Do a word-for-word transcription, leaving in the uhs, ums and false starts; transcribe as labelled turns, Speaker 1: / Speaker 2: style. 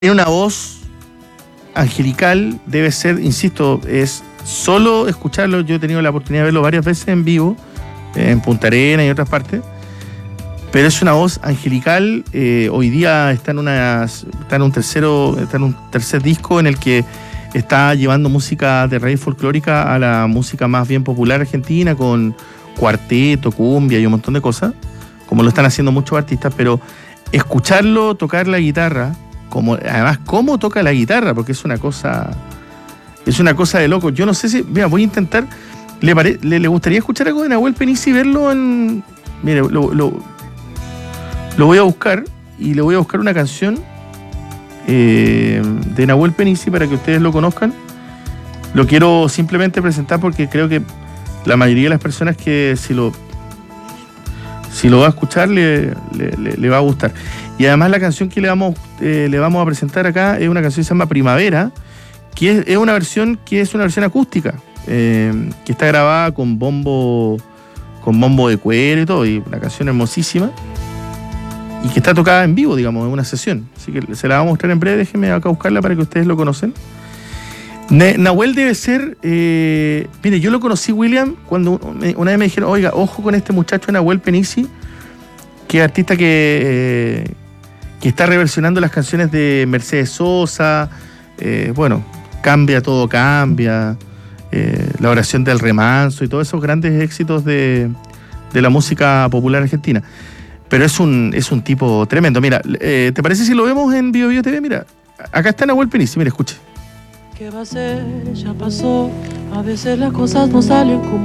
Speaker 1: Tiene una voz angelical, debe ser, insisto, es solo escucharlo. Yo he tenido la oportunidad de verlo varias veces en vivo, en Punta Arenas y en otras partes, pero es una voz angelical. Eh, hoy día está en, una, está, en un tercero, está en un tercer disco en el que está llevando música de raíz folclórica a la música más bien popular argentina, con cuarteto, cumbia y un montón de cosas, como lo están haciendo muchos artistas. Pero escucharlo tocar la guitarra, como, además cómo toca la guitarra, porque es una cosa es una cosa de loco. Yo no sé si, mira, voy a intentar, ¿le, pare, le, le gustaría escuchar algo de Nahuel Penisi y verlo en, mire, lo, lo, lo voy a buscar y le voy a buscar una canción eh, de Nahuel Penisi para que ustedes lo conozcan. Lo quiero simplemente presentar porque creo que la mayoría de las personas que si lo si lo va a escuchar le, le, le, le va a gustar. Y además la canción que le vamos, eh, le vamos a presentar acá es una canción que se llama Primavera, que es, es una versión que es una versión acústica, eh, que está grabada con bombo con bombo de cuero y todo, y una canción hermosísima, y que está tocada en vivo, digamos, en una sesión. Así que se la vamos a mostrar en breve. Déjenme acá buscarla para que ustedes lo conocen. Nahuel debe ser, eh, mire, yo lo conocí, William, cuando una vez me dijeron, oiga, ojo con este muchacho Nahuel Penisi, que es artista que, eh, que está reversionando las canciones de Mercedes Sosa, eh, bueno, Cambia, todo cambia, eh, La oración del remanso y todos esos grandes éxitos de, de la música popular argentina. Pero es un, es un tipo tremendo. Mira, eh, ¿te parece si lo vemos en Bio Bio T V? Mira, acá está Nahuel Penisi, mira, escuche.
Speaker 2: ¿Qué va a ser? Ya pasó. A veces las cosas no salen como